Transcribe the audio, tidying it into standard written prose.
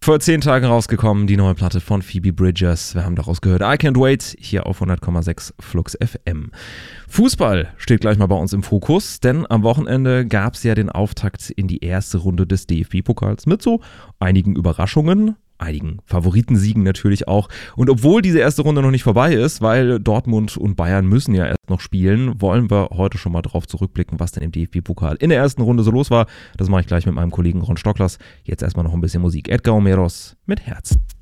Vor 10 Tagen rausgekommen, die neue Platte von Phoebe Bridgers. Wir haben daraus gehört, I Can't Wait, hier auf 100,6 Flux FM. Fußball steht gleich mal bei uns im Fokus, denn am Wochenende gab es ja den Auftakt in die erste Runde des DFB-Pokals mit so einigen Überraschungen, einigen Favoritensiegen natürlich auch. Und obwohl diese erste Runde noch nicht vorbei ist, weil Dortmund und Bayern müssen ja erst noch spielen, wollen wir heute schon mal drauf zurückblicken, was denn im DFB-Pokal in der ersten Runde so los war. Das mache ich gleich mit meinem Kollegen Ron Stocklers. Jetzt erstmal noch ein bisschen Musik. Edgar Omeros mit Herz.